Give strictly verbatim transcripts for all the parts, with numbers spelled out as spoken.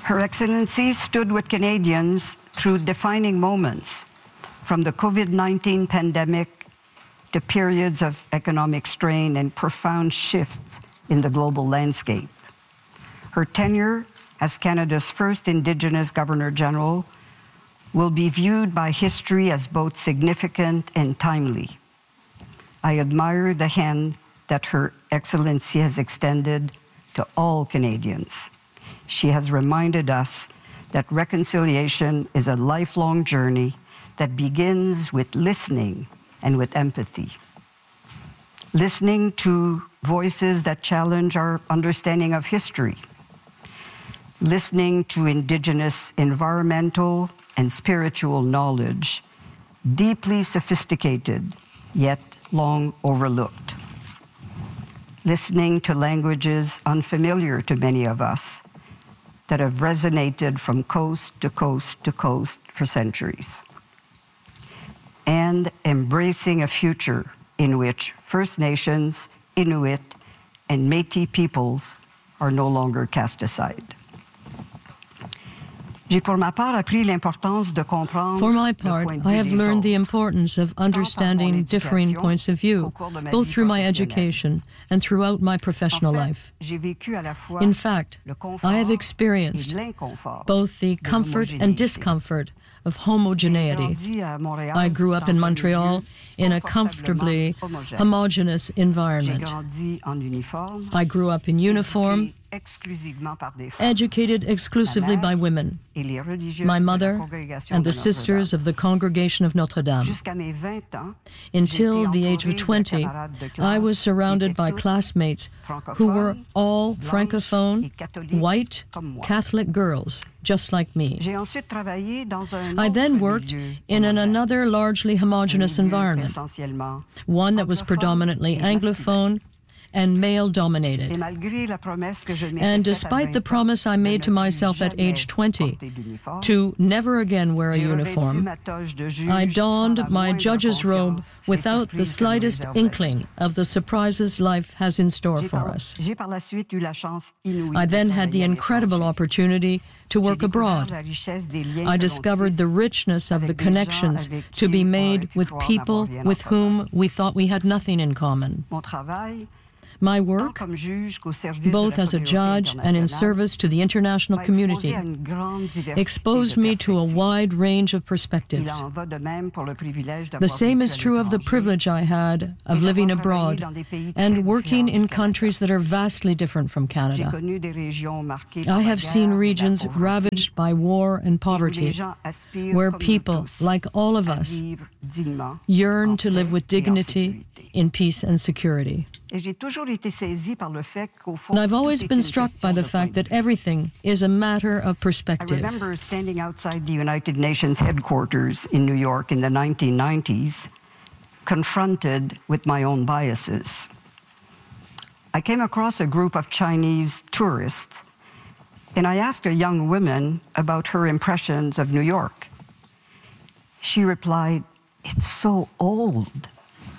Her Excellency stood with Canadians through defining moments, from the COVID nineteen pandemic to periods of economic strain and profound shifts in the global landscape. Her tenure as Canada's first Indigenous Governor-General will be viewed by history as both significant and timely. I admire the hand that Her Excellency has extended to all Canadians. She has reminded us that reconciliation is a lifelong journey that begins with listening and with empathy. Listening to voices that challenge our understanding of history. Listening to Indigenous environmental and spiritual knowledge, deeply sophisticated, yet long overlooked. Listening to languages unfamiliar to many of us that have resonated from coast to coast to coast for centuries. And embracing a future in which First Nations, Inuit, and Métis peoples are no longer cast aside. For my part, I have learned the importance of understanding differing points of view, both through my education and throughout my professional life. In fact, I have experienced both the comfort and discomfort of homogeneity. I grew up in Montreal in a comfortably homogeneous environment. I grew up in uniform, educated exclusively by women, my mother and the sisters of the Congregation of Notre Dame. Until the age of twenty, I was surrounded by classmates who were all Francophone, white, Catholic girls, just like me. I then worked in an another largely homogeneous environment, one that was predominantly Anglophone and male-dominated. And despite the promise I made to myself at age twenty to never again wear a uniform, I donned my judge's robe without the slightest inkling of the surprises life has in store for us. I then had the incredible opportunity to work abroad. I discovered the richness of the connections to be made with people with whom we thought we had nothing in common. My work, both as a judge and in service to the international community, exposed me to a wide range of perspectives. The same is true of the privilege I had of living abroad and working in countries that are vastly different from Canada. I have seen regions ravaged by war and poverty, where people, like all of us, yearn to live with dignity, in peace and security. And I've always been struck by the fact that everything is a matter of perspective. I remember standing outside the United Nations headquarters in New York in the nineteen nineties, confronted with my own biases. I came across a group of Chinese tourists, and I asked a young woman about her impressions of New York. She replied, "It's so old."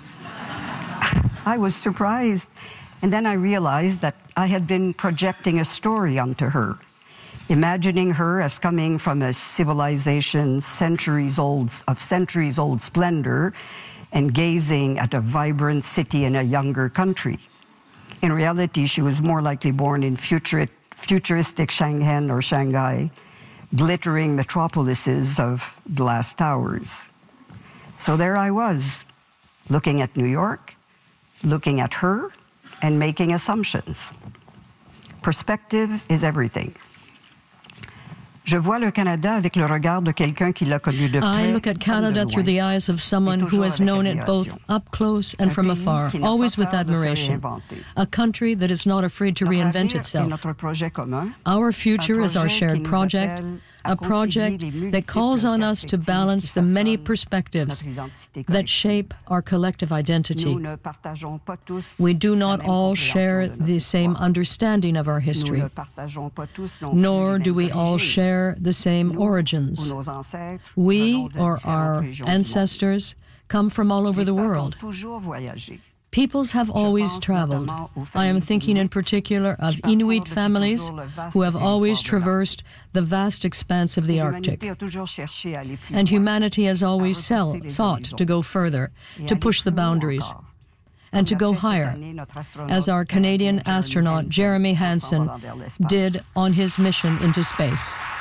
I was surprised, and then I realized that I had been projecting a story onto her, imagining her as coming from a civilization centuries old, of centuries-old splendor and gazing at a vibrant city in a younger country. In reality, she was more likely born in futuri- futuristic Shenzhen or Shanghai, glittering metropolises of glass towers. So there I was, looking at New York, looking at her, and making assumptions. Perspective is everything. Je vois le Canada avec le regard de quelqu'un qui l'a connu de près. I look at Canada through the eyes of someone who has known it both up close and from afar, always with admiration. A country that is not afraid to reinvent itself. Our future is our shared project, a project that calls on us to balance the many perspectives that shape our collective identity. We do not all share the same understanding of our history, nor do we all share the same origins. We, or our ancestors, come from all over the world. Peoples have always traveled. I am thinking in particular of Inuit families who have always traversed the vast expanse of the Arctic. And humanity has always sell, sought to go further, to push the boundaries, and to go higher, as our Canadian astronaut Jeremy Hansen did on his mission into space.